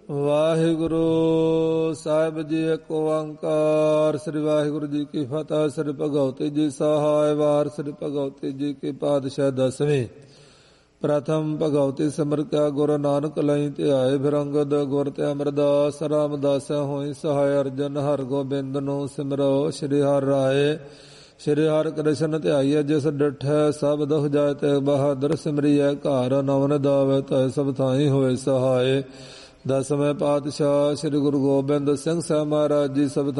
ਵਾਹਿਗੁਰੂ ਸਾਹਿਬ ਜੀ। ਏਕ ਓੰਕਾਰ। ਸ੍ਰੀ ਵਾਹਿਗੁਰੂ ਜੀ ਕੀ ਫਤਿਹ। ਸ੍ਰੀ ਭਗਵਤੀ ਜੀ ਸਹਾਇ ਵਾਰ। ਸ੍ਰੀ ਭਗਵਤੀ ਜੀ ਕੀ ਪਾਤਸ਼ਾਹ ਦਸਵੀਂ। ਪ੍ਰਥਮ ਭਗਵਤੀ ਸਿਮਰਤਿਆ ਗੁਰੂ ਨਾਨਕ ਲਈ ਧਿਆਏ। ਫਿਰ ਅੰਗਦ ਗੁਰ ਤੇ ਅਮਰਦਾਸ ਰਾਮਦਾਸ ਹੋਈ ਸਹਾਇ। ਅਰਜਨ ਹਰਿ ਗੋਬਿੰਦ ਨੂੰ ਸਿਮਰੋ। ਸ੍ਰੀ ਹਰਿ ਰਾਏ ਸ੍ਰੀ ਹਰਿ ਕ੍ਰਿਸ਼ਨ ਧਿਆਈਐ। ਜਿਸ ਡਿਠੈ ਸਭ ਦੁਖ ਜਾਇ ਤੇ ਬਹਾਦਰ ਸਿਮਰਿਐ। ਘਰ ਨਵਨ ਦਾਵੈ ਤੈ ਸਭ ਥਾਈ ਹੋਏ ਸਹਾਏ। ਦਸਵੇਂ ਪਾਤਸ਼ਾਹ ਸ੍ਰੀ ਗੁਰੂ ਗੋਬਿੰਦ ਸਿੰਘ ਸਾਹਿਬ ਮਹਾਰਾਜ ਜੀ ਸਭ